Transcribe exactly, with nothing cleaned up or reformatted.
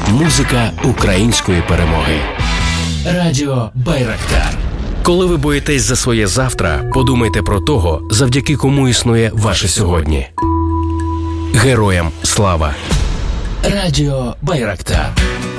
Музика української перемоги. Радіо Байрактар. Коли ви боїтесь за своє завтра, подумайте про того, завдяки кому існує ваше сьогодні. Героям слава. Радіо Байрактар.